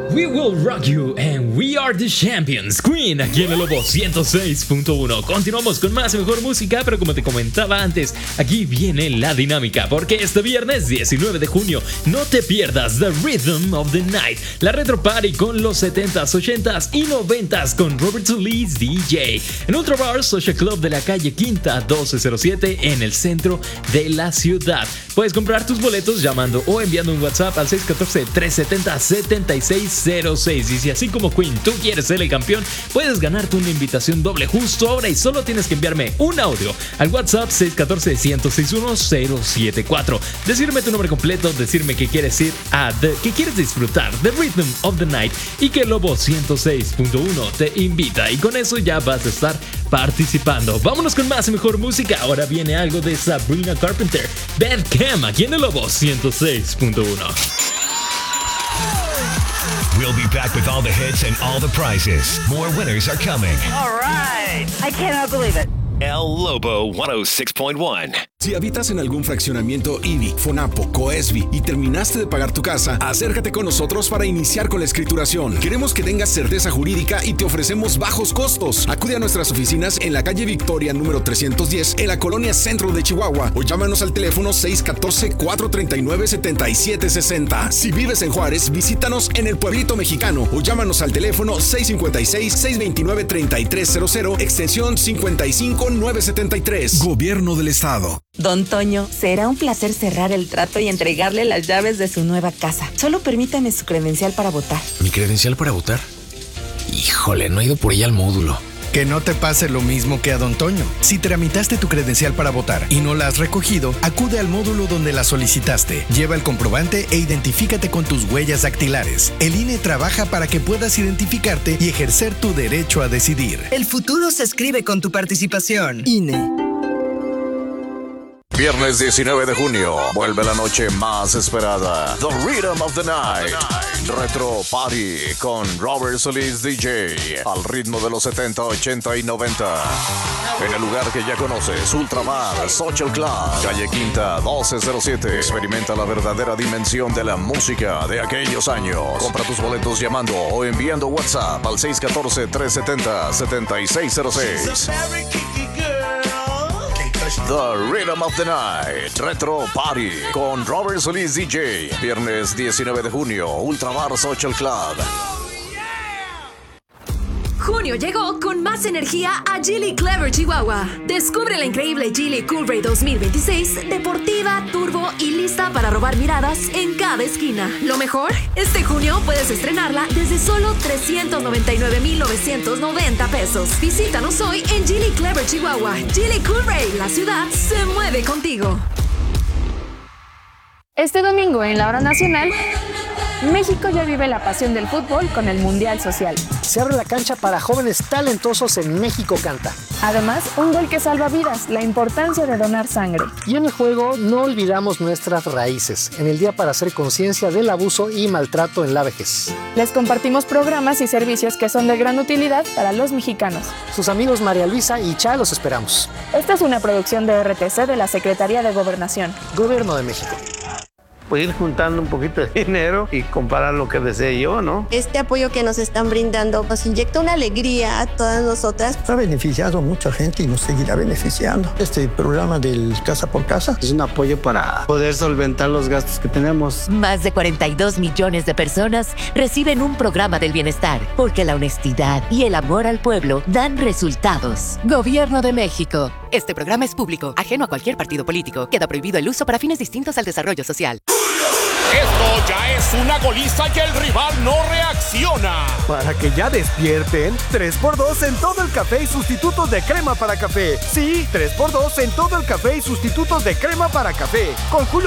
We will rock you and we are the champions. Queen, aquí en el Lobo 106.1. Continuamos con más y mejor música, pero como te comentaba antes, aquí viene la dinámica, porque este viernes 19 de junio no te pierdas The Rhythm of the Night, la retro party con los 70s, 80s y 90s con Robert Solis DJ en Ultra Bar Social Club de la calle Quinta 1207 en el centro de la ciudad. Puedes comprar tus boletos llamando o enviando un WhatsApp al 614-370-7606. Y si así como Queen tú quieres ser el campeón, puedes ganarte una invitación doble justo ahora y solo tienes que enviarme un audio al WhatsApp 614-161-074. Decirme tu nombre completo, decirme que quieres ir que quieres disfrutar The Rhythm of the Night y que Lobo 106.1 te invita, y con eso ya vas a estar participando. Vámonos con más y mejor música. Ahora viene algo de Sabrina Carpenter, Bad Cam, aquí en el Lobo 106.1. We'll be back with all the hits and all the prizes. More winners are coming. All right. I cannot believe it. El Lobo 106.1. Si habitas en algún fraccionamiento IBI, FONAPO, COESBI y terminaste de pagar tu casa, acércate con nosotros para iniciar con la escrituración. Queremos que tengas certeza jurídica y te ofrecemos bajos costos. Acude a nuestras oficinas en la calle Victoria número 310 en la colonia Centro de Chihuahua o llámanos al teléfono 614-439-7760. Si vives en Juárez, visítanos en el Pueblito Mexicano o llámanos al teléfono 656-629-3300 extensión 55973. Gobierno del Estado. Don Toño, será un placer cerrar el trato y entregarle las llaves de su nueva casa. Solo permítame su credencial para votar. ¿Mi credencial para votar? Híjole, no he ido por ella al módulo. Que no te pase lo mismo que a Don Toño. Si tramitaste tu credencial para votar y no la has recogido, acude al módulo donde la solicitaste. Lleva el comprobante e identifícate con tus huellas dactilares. El INE trabaja para que puedas identificarte y ejercer tu derecho a decidir. El futuro se escribe con tu participación. INE. Viernes 19 de junio, vuelve la noche más esperada, The Rhythm of the Night, Retro Party con Robert Solis DJ, al ritmo de los 70, 80 y 90. En el lugar que ya conoces, Ultra Bar Social Club, calle Quinta 1207. Experimenta la verdadera dimensión de la música de aquellos años. Compra tus boletos llamando o enviando WhatsApp al 614-370-7606. The Rhythm of the Night, Retro Party con Robert Solis DJ. Viernes 19 de junio, Ultra Bar Social Club. Junio llegó con más energía a Geely Clever Chihuahua. Descubre la increíble Geely Coolray 2026, deportiva, turbo y lista para robar miradas en cada esquina. Lo mejor, este junio puedes estrenarla desde solo 399,990 pesos. Visítanos hoy en Geely Clever Chihuahua. Geely Coolray, la ciudad se mueve contigo. Este domingo en la hora nacional, México ya vive la pasión del fútbol con el Mundial Social. Se abre la cancha para jóvenes talentosos en México Canta. Además, un gol que salva vidas, la importancia de donar sangre. Y en el juego no olvidamos nuestras raíces, en el Día para hacer conciencia del abuso y maltrato en la vejez. Les compartimos programas y servicios que son de gran utilidad para los mexicanos. Sus amigos María Luisa y Cha los esperamos. Esta es una producción de RTC de la Secretaría de Gobernación. Gobierno de México. Pues ir juntando un poquito de dinero y comprar lo que desee yo, ¿no? Este apoyo que nos están brindando nos inyecta una alegría a todas nosotras. Ha beneficiado a mucha gente y nos seguirá beneficiando. Este programa del Casa por Casa es un apoyo para poder solventar los gastos que tenemos. Más de 42 millones de personas reciben un programa del bienestar, porque la honestidad y el amor al pueblo dan resultados. Gobierno de México. Este programa es público, ajeno a cualquier partido político. Queda prohibido el uso para fines distintos al desarrollo social. Esto ya es una goliza y el rival no reacciona. Para que ya despierten, 3x2 en todo el café y sustitutos de crema para café. Sí, 3x2 en todo el café y sustitutos de crema para café. Con Julio